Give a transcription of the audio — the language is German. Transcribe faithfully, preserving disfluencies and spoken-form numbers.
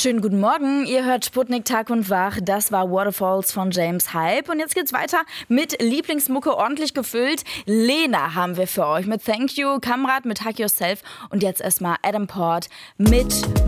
Schönen guten Morgen, ihr hört Sputnik Tag und Wach. Das war Waterfalls von James Hype. Und jetzt geht's weiter mit Lieblingsmucke ordentlich gefüllt. Lena haben wir für euch mit Thank You, Kamrat mit Hug Yourself und jetzt erstmal Adam Port mit